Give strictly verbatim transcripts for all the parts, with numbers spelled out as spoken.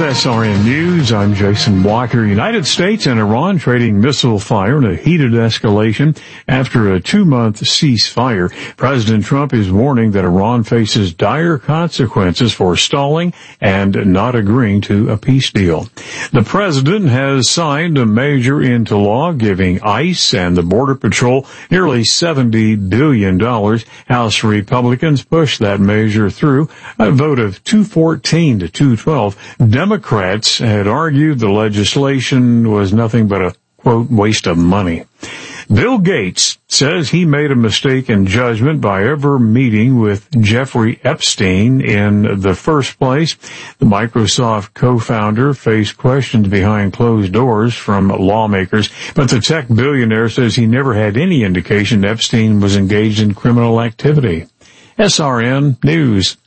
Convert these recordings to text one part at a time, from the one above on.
S R N News, I'm Jason Walker. United States and Iran trading missile fire in a heated escalation after a two-month ceasefire. President Trump is warning that Iran faces dire consequences for stalling and not agreeing to a peace deal. The president has signed a measure into law giving ICE and the Border Patrol nearly seventy billion dollars. House Republicans pushed that measure through a vote of two fourteen to two twelve. Democrats had argued the legislation was nothing but a, quote, waste of money. Bill Gates says he made a mistake in judgment by ever meeting with Jeffrey Epstein in the first place. The Microsoft co-founder faced questions behind closed doors from lawmakers, but the tech billionaire says he never had any indication Epstein was engaged in criminal activity. S R N News.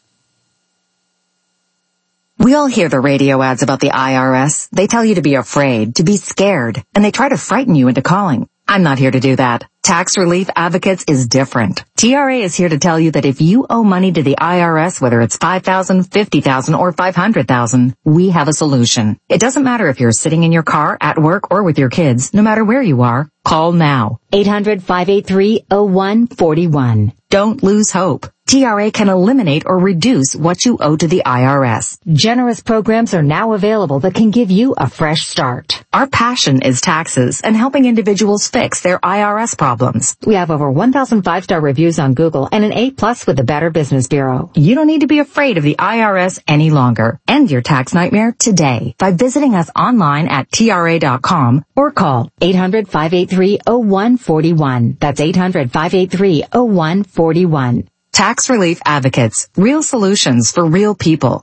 We all hear the radio ads about the I R S. They tell you to be afraid, to be scared, and they try to frighten you into calling. I'm not here to do that. Tax Relief Advocates is different. T R A is here to tell you that if you owe money to the I R S, whether it's five thousand dollars, fifty thousand dollars, or five hundred thousand dollars, we have a solution. It doesn't matter if you're sitting in your car, at work, or with your kids. No matter where you are, call now. eight hundred, five eight three, oh one four one. Don't lose hope. T R A can eliminate or reduce what you owe to the I R S. Generous programs are now available that can give you a fresh start. Our passion is taxes and helping individuals fix their I R S problems. We have over one thousand five-star reviews on Google and an A plus with the Better Business Bureau. You don't need to be afraid of the I R S any longer. End your tax nightmare today by visiting us online at T R A dot com or call eight hundred, five eight three, oh one four one. That's eight hundred, five eight three, oh one four one. Tax Relief Advocates. Real solutions for real people.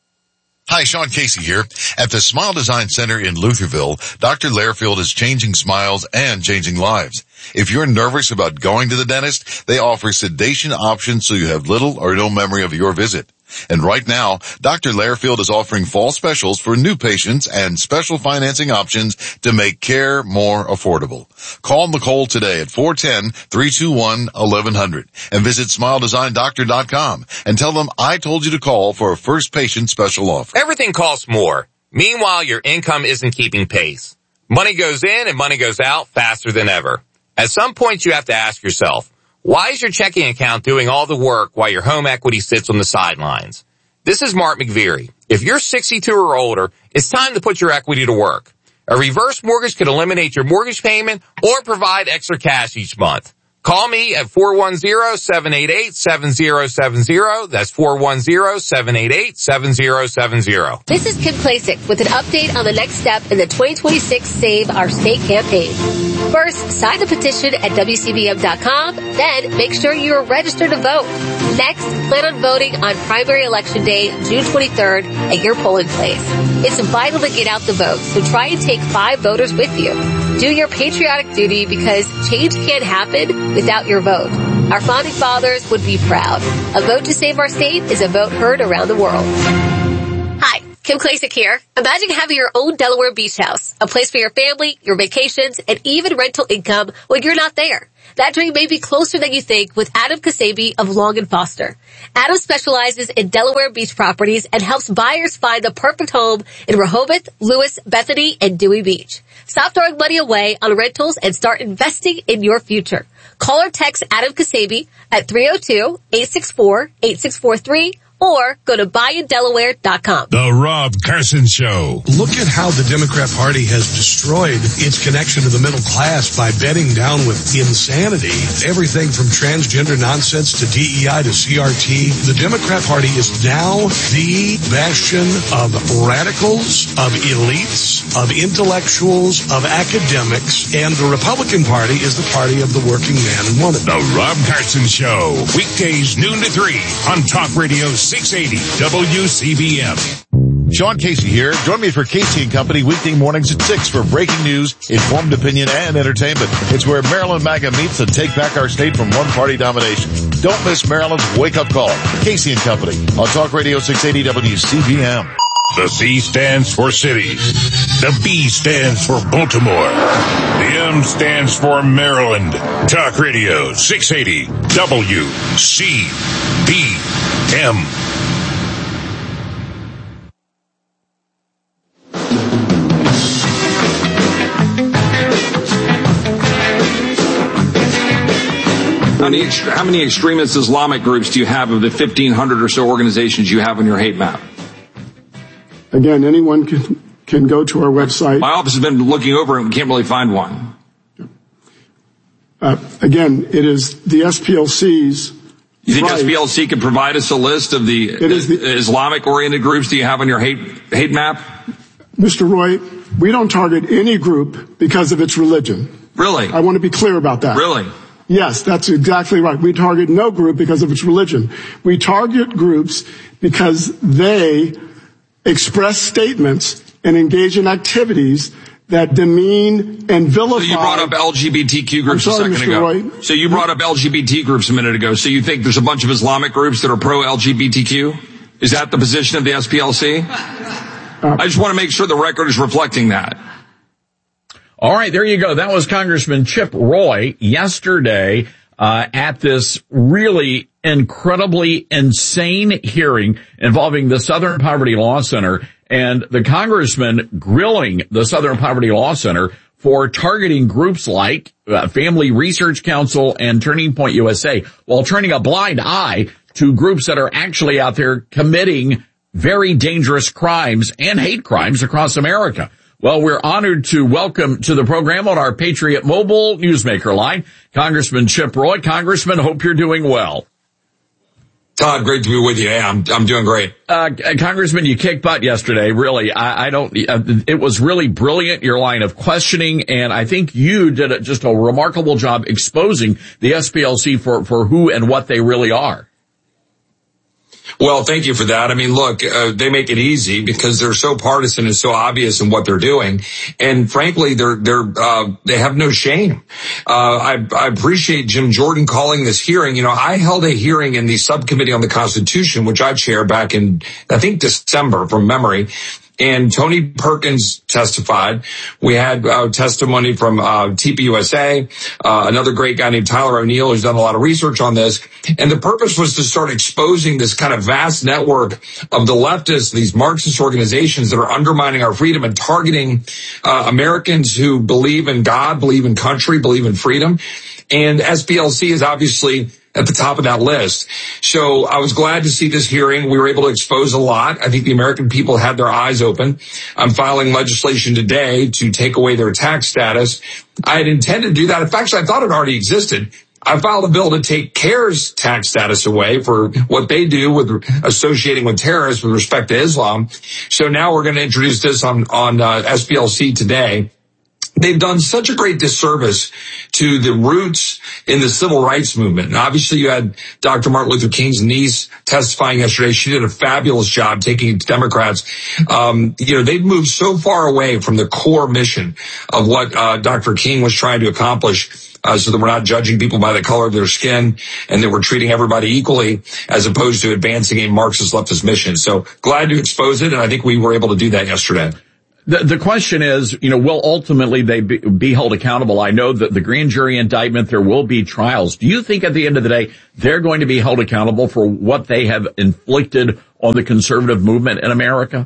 Hi, Sean Casey here. At the Smile Design Center in Lutherville, Doctor Lairfield is changing smiles and changing lives. If you're nervous about going to the dentist, they offer sedation options so you have little or no memory of your visit. And right now, Doctor Lairfield is offering fall specials for new patients and special financing options to make care more affordable. Call Nicole today at four one zero, three two one, eleven hundred and visit smile design doctor dot com and tell them I told you to call for a first patient special offer. Everything costs more. Meanwhile, your income isn't keeping pace. Money goes in and money goes out faster than ever. At some point, you have to ask yourself, why is your checking account doing all the work while your home equity sits on the sidelines? This is Mark McVeary. If you're sixty-two or older, it's time to put your equity to work. A reverse mortgage could eliminate your mortgage payment or provide extra cash each month. Call me at four one zero, seven eight eight, seven zero seven zero. That's four one zero, seven eight eight, seven zero seven zero. This is Kim Klasick with an update on the next step in the twenty twenty-six Save Our State campaign. First, sign the petition at W C B M dot com. Then, make sure you are registered to vote. Next, plan on voting on primary election day, June twenty-third, at your polling place. It's vital to get out the vote, so try and take five voters with you. Do your patriotic duty because change can't happen without your vote. Our founding fathers would be proud. A vote to save our state is a vote heard around the world. Hi, Kim Klasick here. Imagine having your own Delaware beach house, a place for your family, your vacations, and even rental income when you're not there. That dream may be closer than you think with Adam Kasabi of Long and Foster. Adam specializes in Delaware beach properties and helps buyers find the perfect home in Rehoboth, Lewis, Bethany, and Dewey Beach. Stop throwing money away on rentals and start investing in your future. Call or text Adam Kasabi at three oh two, eight six four, eight six four three or go to buy in delaware dot com. The Rob Carson Show. Look at how the Democrat Party has destroyed its connection to the middle class by bedding down with insanity. Everything from transgender nonsense to D E I to C R T. The Democrat Party is now the bastion of radicals, of elites, of intellectuals, of academics, and the Republican Party is the party of the working man and woman. The Rob Carson Show. Weekdays noon to three on Talk Radio six eighty W C B M. Sean Casey here. Join me for Casey and Company weekday mornings at six for breaking news, informed opinion, and entertainment. It's where Maryland MAGA meets to take back our state from one-party domination. Don't miss Maryland's wake-up call. Casey and Company on Talk Radio six eighty W C B M. The C stands for cities. The B stands for Baltimore. The M stands for Maryland. Talk Radio six eighty W C B M. many how many extremist Islamic groups do you have of the fifteen hundred or so organizations you have on your hate map? Again, anyone can can go to our website. My office has been looking over it and we can't really find one. Uh, again, it is the S P L C's. You think right. S P L C can provide us a list of the, it is the Islamic-oriented groups that you have on your hate hate map? Mister Roy, we don't target any group because of its religion. Really? I want to be clear about that. Really? Yes, that's exactly right. We target no group because of its religion. We target groups because they express statements and engage in activities that demean and vilify. So you brought up L G B T Q groups I'm sorry, a second Mister ago. Roy. So you brought up L G B T groups a minute ago. So you think there's a bunch of Islamic groups that are pro-L G B T Q? Is that the position of the S P L C? Uh, I just want to make sure the record is reflecting that. All right, there you go. That was Congressman Chip Roy yesterday uh, at this really incredibly insane hearing involving the Southern Poverty Law Center, and the congressman grilling the Southern Poverty Law Center for targeting groups like uh, Family Research Council and Turning Point U S A, while turning a blind eye to groups that are actually out there committing very dangerous crimes and hate crimes across America. Well, we're honored to welcome to the program on our Patriot Mobile Newsmaker line, Congressman Chip Roy. Congressman, hope you're doing well. Todd, great to be with you. Yeah, I'm, I'm doing great. Uh, Congressman, you kicked butt yesterday. Really, I, I don't, uh, it was really brilliant, your line of questioning. And I think you did a, just a remarkable job exposing the S P L C for, for who and what they really are. Well, thank you for that. I mean, look, uh, they make it easy because they're so partisan and so obvious in what they're doing. And frankly, they're, they're, uh, they have no shame. Uh, I, I appreciate Jim Jordan calling this hearing. You know, I held a hearing in the subcommittee on the Constitution, which I chair back in, I think, December from memory. And Tony Perkins testified. We had uh, testimony from uh, T P U S A, uh, another great guy named Tyler O'Neill who's done a lot of research on this. And the purpose was to start exposing this kind of vast network of the leftists, these Marxist organizations that are undermining our freedom and targeting uh, Americans who believe in God, believe in country, believe in freedom. And S P L C is obviously at the top of that list. So I was glad to see this hearing. We were able to expose a lot. I think the American people had their eyes open. I'm filing legislation today to take away their tax status. I had intended to do that. In fact, I thought it already existed. I filed a bill to take CARE's tax status away for what they do with associating with terrorists with respect to Islam. So now we're going to introduce this on, on uh, S P L C today. They've done such a great disservice to the roots in the civil rights movement. And obviously you had Doctor Martin Luther King's niece testifying yesterday. She did a fabulous job taking Democrats. Um, you know, they've moved so far away from the core mission of what uh, Doctor King was trying to accomplish. Uh, so that we're not judging people by the color of their skin and that we're treating everybody equally as opposed to advancing a Marxist leftist mission. So glad to expose it. And I think we were able to do that yesterday. The, the question is, you know, will ultimately they be, be held accountable? I know that the grand jury indictment, there will be trials. Do you think at the end of the day, they're going to be held accountable for what they have inflicted on the conservative movement in America?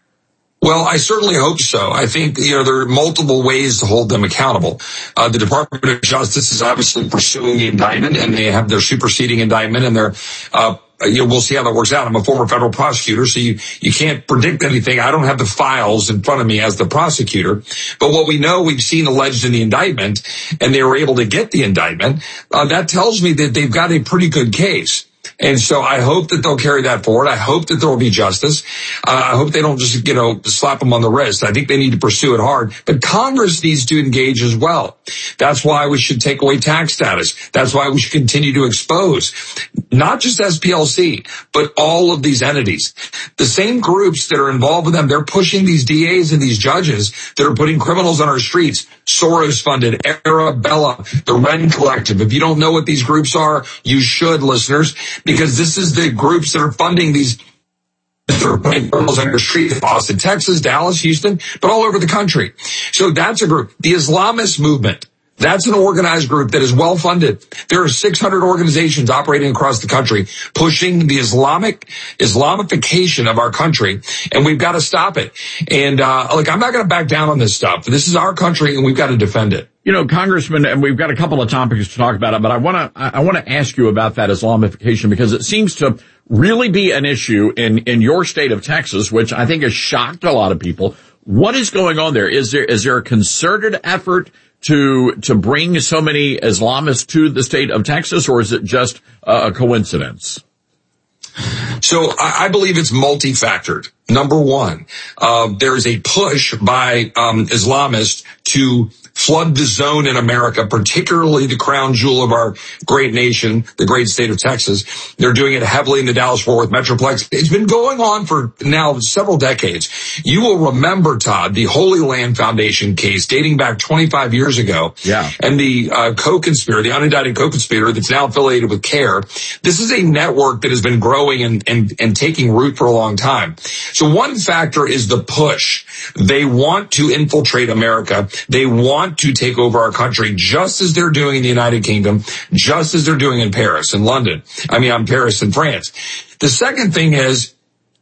Well, I certainly hope so. I think, you know, there are multiple ways to hold them accountable. Uh, the Department of Justice is obviously pursuing the indictment, and they have their superseding indictment, and they're, uh, you know, we'll see how that works out. I'm a former federal prosecutor, so you, you can't predict anything. I don't have the files in front of me as the prosecutor. But what we know, we've seen alleged in the indictment, and they were able to get the indictment, uh, that tells me that they've got a pretty good case. And so I hope that they'll carry that forward. I hope that there will be justice. Uh, I hope they don't just, you know, slap them on the wrist. I think they need to pursue it hard. But Congress needs to engage as well. That's why we should take away tax status. That's why we should continue to expose not just S P L C, but all of these entities. The same groups that are involved with them, they're pushing these D As and these judges that are putting criminals on our streets. Soros-funded, Arabella, the Wren Collective. If you don't know what these groups are, you should, listeners, because this is the groups that are funding these that are putting criminals on your street in Austin, Texas, Dallas, Houston, but all over the country. So that's a group. The Islamist movement, That's an organized group that is well funded. There are six hundred organizations operating across the country pushing the Islamic Islamification of our country, and we've got to stop it. And uh look, I'm not going to back down on this stuff. This is our country, and we've got to defend it. You know, Congressman, and we've got a couple of topics to talk about it, but I want to I want to ask you about that Islamification, because it seems to really be an issue in in your state of Texas, which I think has shocked a lot of people. What is going on there? Is there is there a concerted effort to to bring so many Islamists to the state of Texas, or is it just a coincidence? So I, I believe it's multi-factored. Number one, uh, there's a push by um, Islamists to flood the zone in America, particularly the crown jewel of our great nation, the great state of Texas. They're doing it heavily in the Dallas-Fort Worth Metroplex. It's been going on for now several decades. You will remember, Todd, the Holy Land Foundation case dating back twenty-five years ago. Yeah. And the uh, co-conspirator, the unindicted co-conspirator that's now affiliated with CARE. This is a network that has been growing and, and, and taking root for a long time. So one factor is the push. They want to infiltrate America. They want to take over our country, just as they're doing in the United Kingdom, just as they're doing in Paris and London. I mean, I'm Paris and France. The second thing is,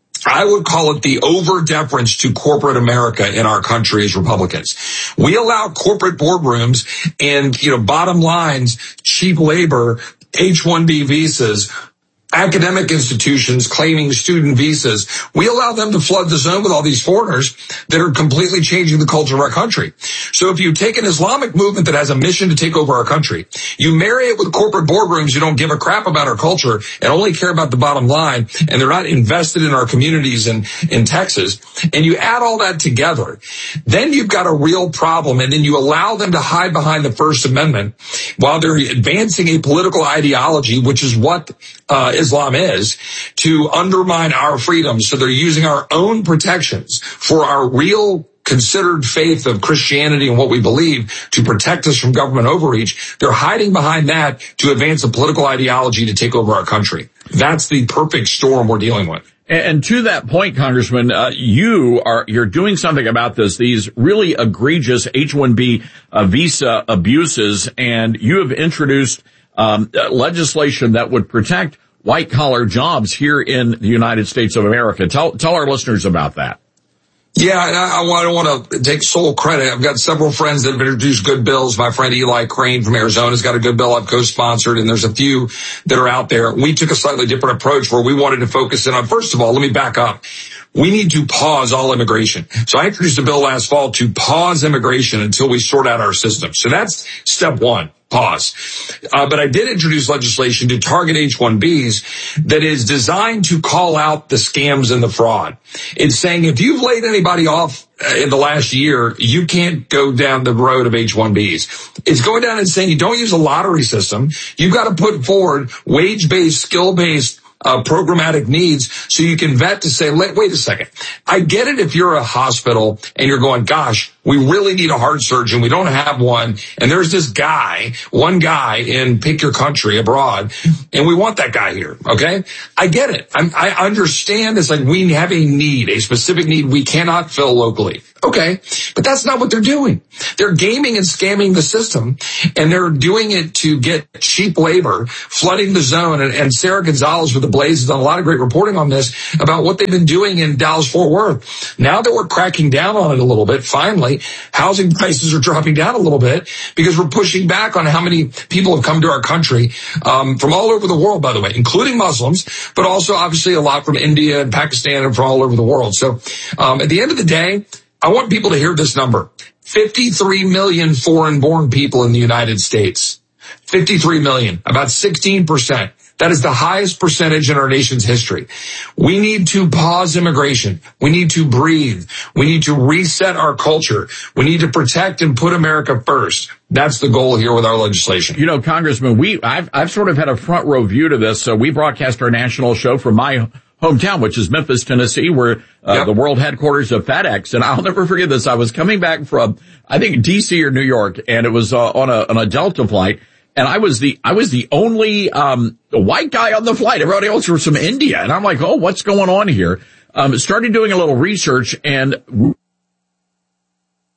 I would call it the over-deference to corporate America in our country as Republicans. We allow corporate boardrooms and, you know, bottom lines, cheap labor, H one B visas, academic institutions claiming student visas. We allow them to flood the zone with all these foreigners that are completely changing the culture of our country. So if you take an Islamic movement that has a mission to take over our country, you marry it with corporate boardrooms who don't give a crap about our culture and only care about the bottom line, and they're not invested in our communities in, in Texas, and you add all that together, then you've got a real problem, and then you allow them to hide behind the First Amendment while they're advancing a political ideology, which is what uh, Islam is, to undermine our freedoms. So they're using our own protections for our real considered faith of Christianity and what we believe to protect us from government overreach. They're hiding behind that to advance a political ideology to take over our country. That's the perfect storm we're dealing with. And to that point, Congressman, uh, you are, you're doing something about this, these really egregious H one B uh, visa abuses, and you have introduced um, legislation that would protect white-collar jobs here in the United States of America. Tell, tell our listeners about that. Yeah, and I, I don't want to take sole credit. I've got several friends that have introduced good bills. My friend Eli Crane from Arizona has got a good bill I've co-sponsored, and there's a few that are out there. We took a slightly different approach where we wanted to focus in on, first of all, let me back up. We need to pause all immigration. So I introduced a bill last fall to pause immigration until we sort out our system. So that's step one. Pause. Uh, but I did introduce legislation to target H one Bs that is designed to call out the scams and the fraud. It's saying if you've laid anybody off in the last year, you can't go down the road of H one Bs. It's going down and saying you don't use a lottery system. You've got to put forward wage-based, skill-based Uh, programmatic needs so you can vet to say, wait a second. I get it if you're a hospital and you're going, gosh, we really need a heart surgeon. We don't have one. And there's this guy, one guy in pick your country abroad, and we want that guy here. Okay. I get it. I'm, I understand it's like we have a need, a specific need we cannot fill locally. Okay. But that's not what they're doing. They're gaming and scamming the system, and they're doing it to get cheap labor, flooding the zone. And, and Sarah Gonzalez with the Blaze has done a lot of great reporting on this about what they've been doing in Dallas-Fort Worth. Now that we're cracking down on it a little bit, finally, housing prices are dropping down a little bit because we're pushing back on how many people have come to our country um, from all over the world, by the way, including Muslims, but also obviously a lot from India and Pakistan and from all over the world. So um, at the end of the day, I want people to hear this number. fifty-three million foreign-born people in the United States. fifty-three million, about sixteen percent. That is the highest percentage in our nation's history. We need to pause immigration. We need to breathe. We need to reset our culture. We need to protect and put America first. That's the goal here with our legislation. You know, Congressman, we I've I've sort of had a front row view to this. So we broadcast our national show from my hometown, which is Memphis, Tennessee, where uh, yep. the world headquarters of FedEx. And I'll never forget this. I was coming back from, I think, D C or New York, and it was uh, on a on a Delta flight. And I was the, I was the only, um, white guy on the flight. Everybody else was from India. And I'm like, oh, what's going on here? Um, started doing a little research, and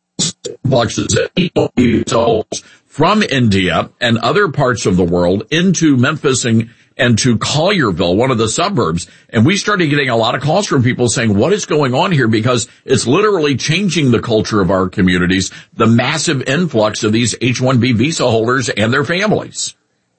influxes from India and other parts of the world into Memphis and, and to Collierville, one of the suburbs. And we started getting a lot of calls from people saying, what is going on here? Because it's literally changing the culture of our communities, the massive influx of these H one B visa holders and their families.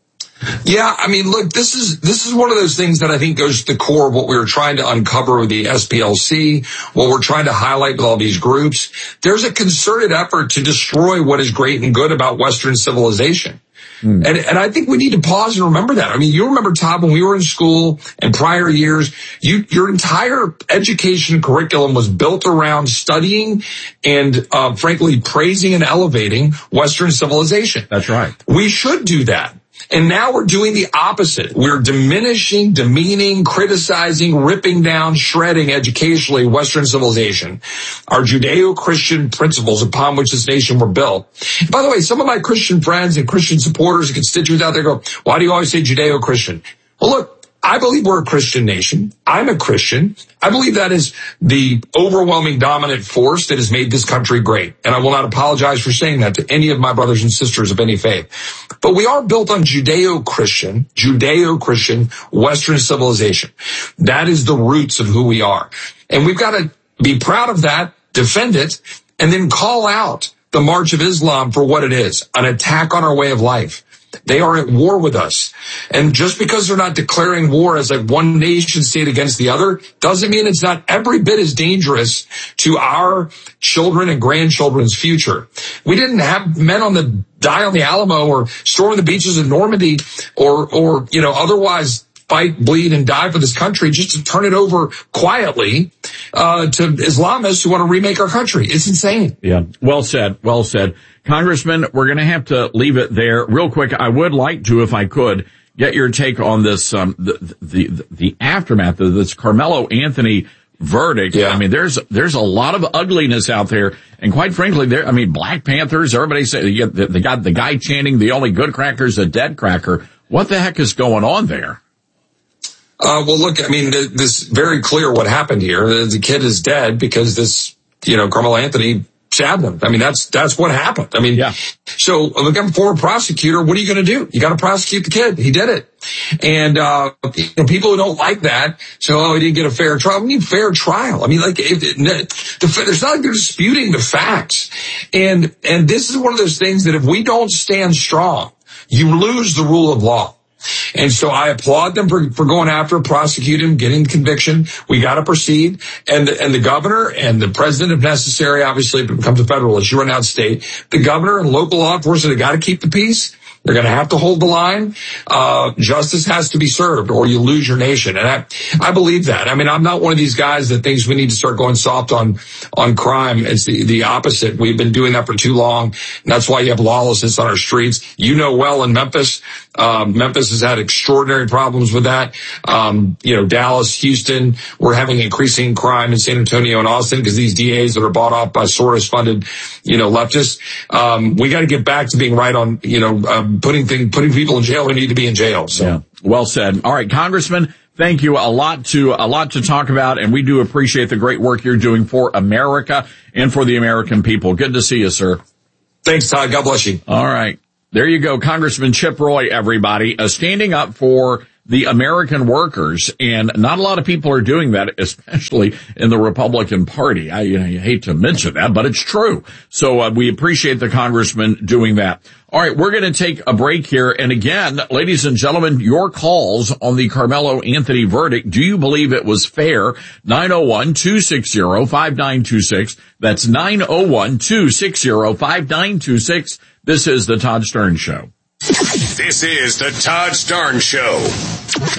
Yeah, I mean, look, this is this is one of those things that I think goes to the core of what we were trying to uncover with the S P L C, what we're trying to highlight with all these groups. There's a concerted effort to destroy what is great and good about Western civilization. Mm. And, and I think we need to pause and remember that. I mean, you remember, Todd, when we were in school in prior years, you, your entire education curriculum was built around studying and, uh, frankly, praising and elevating Western civilization. That's right. We should do that. And now we're doing the opposite. We're diminishing, demeaning, criticizing, ripping down, shredding educationally Western civilization, our Judeo-Christian principles upon which this nation were built. By the way, some of my Christian friends and Christian supporters and constituents out there go, why do you always say Judeo-Christian? Well, look, I believe we're a Christian nation. I'm a Christian. I believe that is the overwhelming dominant force that has made this country great. And I will not apologize for saying that to any of my brothers and sisters of any faith. But we are built on Judeo-Christian, Judeo-Christian Western civilization. That is the roots of who we are. And we've got to be proud of that, defend it, and then call out the March of Islam for what it is, an attack on our way of life. They are at war with us. And just because they're not declaring war as like one nation state against the other doesn't mean it's not every bit as dangerous to our children and grandchildren's future. We didn't have men on the die on the Alamo or storm the beaches of Normandy or, or, you know, otherwise fight, bleed, and die for this country just to turn it over quietly uh to Islamists who want to remake our country. It's insane. Yeah. Well said. Well said. Congressman, we're going to have to leave it there. Real quick, I would like to, if I could, get your take on this, um the the the aftermath of this Carmelo Anthony verdict. Yeah. I mean, there's there's a lot of ugliness out there, and quite frankly, there. I mean, Black Panthers. Everybody say you get the, the guy the guy chanting the only good cracker's a dead cracker. What the heck is going on there? Uh, well, look, I mean, this very clear what happened here. The kid is dead because this, you know, Carmelo Anthony stabbed him. I mean, that's, that's what happened. I mean, yeah. So look, I'm a former prosecutor. What are you going to do? You got to prosecute the kid. He did it. And, uh, you know, people who don't like that, so, oh, he didn't get a fair trial. We need fair trial. I mean, like, if it, the, there's not like they're disputing the facts. And, and this is one of those things that if we don't stand strong, you lose the rule of law. And so I applaud them for, for going after, prosecuting, getting conviction. We got to proceed. And, and the governor and the president, if necessary, obviously, if it becomes a federal issue or not state, the governor and local law enforcement have got to keep the peace. They're going to have to hold the line. Uh, justice has to be served or you lose your nation. And I, I believe that. I mean, I'm not one of these guys that thinks we need to start going soft on, on crime. It's the, the opposite. We've been doing that for too long. And that's why you have lawlessness on our streets. You know well in Memphis, um, Memphis has had extraordinary problems with that. Um, you know, Dallas, Houston, we're having increasing crime in San Antonio and Austin because these D As that are bought off by Soros funded, you know, leftists. Um, we got to get back to being right on, you know, um, putting thing, putting people in jail who need to be in jail. So. Yeah. Well said. All right, Congressman, thank you. A lot to, a lot to talk about, and we do appreciate the great work you're doing for America and for the American people. Good to see you, sir. Thanks, Todd. God bless you. All right. There you go. Congressman Chip Roy, everybody, uh, standing up for the American workers, and not a lot of people are doing that, especially in the Republican Party. I, you know, I hate to mention that, but it's true. So uh, we appreciate the congressman doing that. All right, we're going to take a break here. And again, ladies and gentlemen, your calls on the Carmelo Anthony verdict. Do you believe it was fair? nine oh one, two six zero, five nine two six. That's nine oh one, two six zero, five nine two six. This is the Todd Stern Show. This is the Todd Stern Show.